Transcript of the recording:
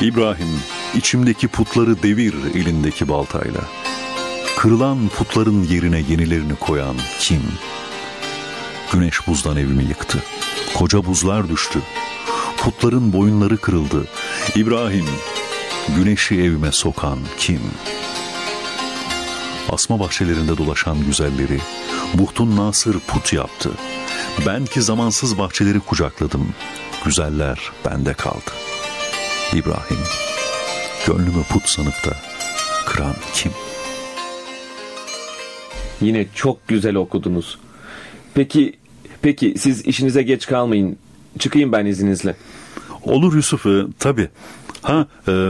İbrahim, içimdeki putları devir elindeki baltayla. Kırılan putların yerine yenilerini koyan kim? Güneş buzdan evimi yıktı. Koca buzlar düştü. Putların boyunları kırıldı. İbrahim, güneşi evime sokan kim? Asma bahçelerinde dolaşan güzelleri Buhtun Nasır put yaptı. Ben ki zamansız bahçeleri kucakladım. Güzeller bende kaldı. İbrahim, gönlümü put sanıp da kıran kim? Yine çok güzel okudunuz. Peki siz işinize geç kalmayın. Çıkayım ben izninizle. Olur Yusuf, tabii.